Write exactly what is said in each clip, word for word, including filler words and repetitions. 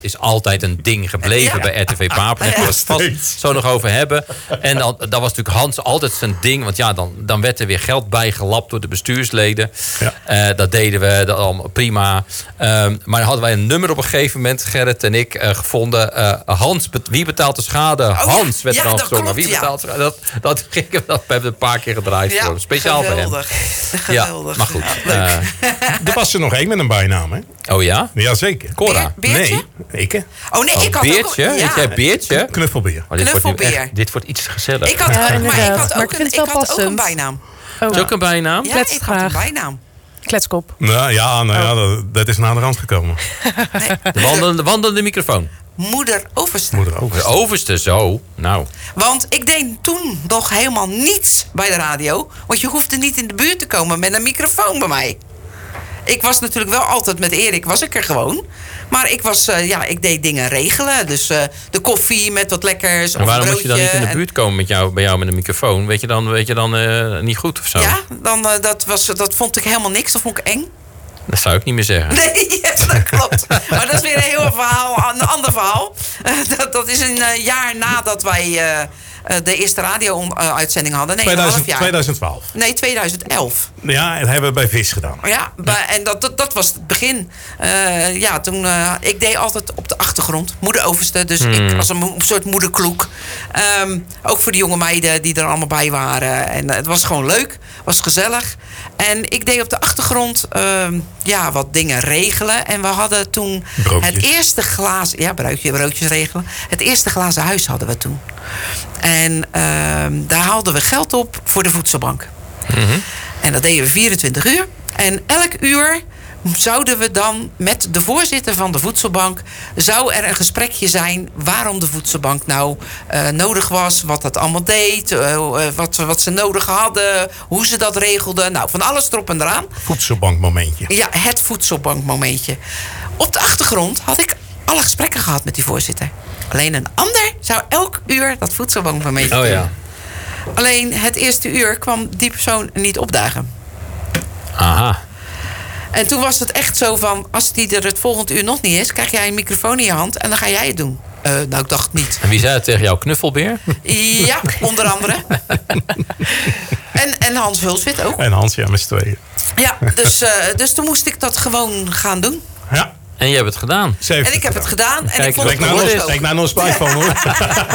is altijd een ding gebleven ja. bij R T V Papendrecht. Daar we het vast zo nog over hebben. En dan, dat was natuurlijk Hans altijd zijn ding. Want ja, dan, dan werd er weer geld bijgelapt door de bestuursleden. Ja. Uh, dat deden we dat allemaal prima. Um, maar dan hadden wij een nummer op een gegeven moment, Gerrit en ik, uh, gevonden. Uh, Hans, wie betaalt de schade? Oh, Hans ja. werd er dan ja, gezongen. Wie betaalt de schade? Dat, dat, ging, dat we hebben een paar keer gedraaid. Ja, voor, speciaal geweldig. voor hem. Geweldig. Ja, maar goed. Ja, uh, er was er nog één met een bijnaam, hè? Oh ja? Jazeker. Cora. Beer, Beertje? Nee, ik. Oh nee, ik had Beertje? ook... Ja. Jij Beertje? Knuffelbeer. Oh, dit, Knuffelbeer. Wordt echt, dit wordt iets gezellig. Ik had, ja, maar ik had, ook, maar ik een, ik ik had ook een bijnaam. Oh. Is ook een bijnaam? Ja, ik had een bijnaam. Kletskop. Nou ja, nou ja dat, dat is naar de rand gekomen. Nee. De wandelende, wandelende microfoon. Moeder Overste. Moeder Overste. De Overste, zo. Nou. Want ik deed toen nog helemaal niets bij de radio. Want je hoefde niet in de buurt te komen met een microfoon bij mij. Ik was natuurlijk wel altijd met Erik, was ik er gewoon. Maar ik, was, uh, ja, ik deed dingen regelen. Dus uh, de koffie met wat lekkers. En waarom of moet je dan niet in de buurt komen met jou, bij jou met een microfoon? Weet je dan, weet je dan uh, niet goed of zo? Ja, dan, uh, dat, was, dat vond ik helemaal niks. Dat vond ik eng. Dat zou ik niet meer zeggen. Nee, yes, dat klopt. Maar dat is weer een heel verhaal, een ander verhaal. Uh, dat, dat is een uh, jaar nadat wij uh, uh, de eerste radio-uitzending hadden. Nee, tweeduizend, een half jaar. tweeduizend twaalf. Nee, tweeduizend elf. Ja, dat hebben we bij Vis gedaan. Ja, ja. Bij, en dat, dat, dat was het begin. Uh, ja, toen, uh, ik deed altijd op de achtergrond. Moeder Overste, dus hmm. ik was een soort moederkloek. Um, ook voor de jonge meiden die er allemaal bij waren. En uh, het was gewoon leuk, was gezellig. En ik deed op de achtergrond uh, ja, wat dingen regelen. En we hadden toen broodjes. Het eerste glazen... Ja, broodje, broodjes regelen. Het eerste glazen huis hadden we toen. En uh, daar haalden we geld op voor de voedselbank. Mm-hmm. En dat deden we vierentwintig uur. En elk uur zouden we dan met de voorzitter van de voedselbank... zou er een gesprekje zijn waarom de voedselbank nou uh, nodig was... wat dat allemaal deed, uh, wat, wat ze nodig hadden... hoe ze dat regelden. Nou, van alles erop en eraan. Voedselbankmomentje. Ja, het voedselbankmomentje. Op de achtergrond had ik alle gesprekken gehad met die voorzitter. Alleen een ander zou elk uur dat voedselbankmomentje oh, doen. Ja. Alleen het eerste uur kwam die persoon niet opdagen. Aha. En toen was het echt zo van... als die er het volgende uur nog niet is... krijg jij een microfoon in je hand en dan ga jij het doen. Uh, nou, ik dacht niet. En wie zei het tegen jou? Knuffelbeer? Ja, onder andere. en, en Hans Hulswit ook. En Hans, ja, met z'n tweeën. Ja, dus, uh, dus toen moest ik dat gewoon gaan doen. Ja. En je hebt het gedaan. En ik heb het gedaan. En Kijk, ik vond het nou nog, ik nou nog spijt van, hoor. Nou,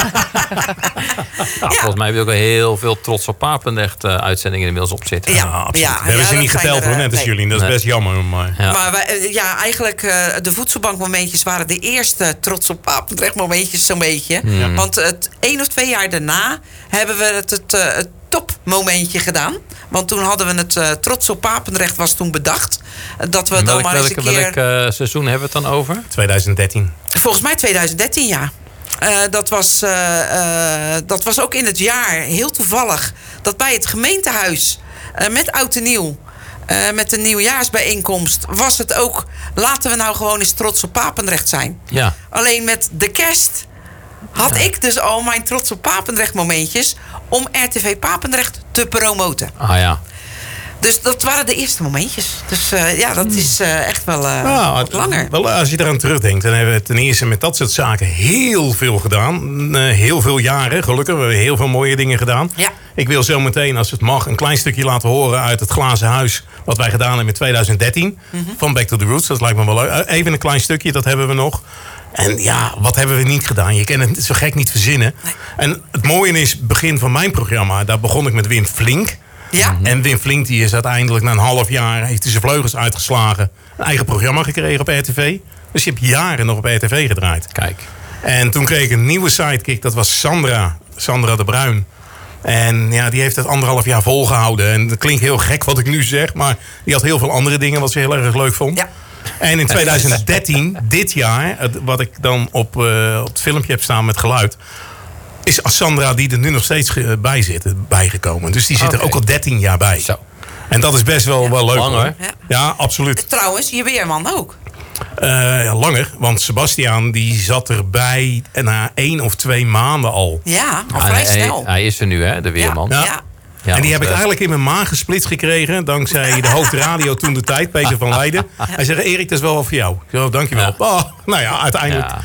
ja. Volgens mij heb je ook heel veel Trots op Papendrecht uh, uitzendingen inmiddels op zitten. Ja, ja absoluut. Ja, we hebben ja, ze niet geteld, er, hoor, net als nee. jullie. Dat is nee. best jammer. Maar, ja. maar wij, ja, eigenlijk uh, de voedselbankmomentjes waren de eerste Trots op Papendrecht momentjes zo'n beetje. Hmm. Want het één of twee jaar daarna hebben we het, het, uh, het topmomentje gedaan. Want toen hadden we het uh, Trots op Papendrecht was toen bedacht. Dat we welk, dan maar eens welke, een keer... Welk uh, seizoen hebben we het dan over? tweeduizend dertien. Volgens mij tweeduizend dertien, ja. Uh, dat, was, uh, uh, dat was ook in het jaar heel toevallig... dat bij het gemeentehuis uh, met Oud en Nieuw... Uh, met de nieuwjaarsbijeenkomst was het ook... laten we nou gewoon eens Trots op Papendrecht zijn. Ja. Alleen met de kerst had ja. ik dus al mijn Trots op Papendrecht momentjes... om R T V Papendrecht te promoten. Ah ja. Dus dat waren de eerste momentjes. Dus uh, ja, dat is uh, echt wel uh, nou, wat langer. Wel, als je eraan terugdenkt, dan hebben we ten eerste met dat soort zaken heel veel gedaan. Uh, heel veel jaren, gelukkig. We hebben heel veel mooie dingen gedaan. Ja. Ik wil zo meteen, als het mag, een klein stukje laten horen uit het glazen huis. Wat wij gedaan hebben in tweeduizend dertien. Mm-hmm. Van Back to the Roots. Dat lijkt me wel leuk. Even een klein stukje, dat hebben we nog. En ja, wat hebben we niet gedaan? Je kan het zo gek niet verzinnen. Nee. En het mooie is, begin van mijn programma, daar begon ik met Wim Flink. Ja. En Wim Flink die is uiteindelijk na een half jaar... heeft hij zijn vleugels uitgeslagen. Een eigen programma gekregen op R T V. Dus je hebt jaren nog op R T V gedraaid. Kijk. En toen kreeg ik een nieuwe sidekick. Dat was Sandra. Sandra de Bruin. En ja, die heeft het anderhalf jaar volgehouden. En dat klinkt heel gek wat ik nu zeg. Maar die had heel veel andere dingen wat ze heel erg leuk vond. Ja. En in tweeduizend dertien, dit jaar... wat ik dan op, uh, op het filmpje heb staan met geluid... is Sandra, die er nu nog steeds bij zit, bijgekomen. Dus die zit okay. er ook al dertien jaar bij. Zo. En dat is best wel, ja. wel leuk. Langer. Ja. ja, absoluut. Trouwens, je weerman ook. Uh, ja, langer, want Sebastiaan die zat erbij na één of twee maanden al. Ja, al ja, vrij hij, snel. Hij is er nu, hè, de weerman. Ja. Ja. Ja. Ja, en die heb ik best. eigenlijk in mijn maag gesplitst gekregen. Dankzij de hoofdradio toen de tijd, Peter van Leiden. Hij zegt, Erik, dat is wel wat voor jou. Ik zeg, oh, dankjewel. Ja. Oh, nou ja, uiteindelijk Ja.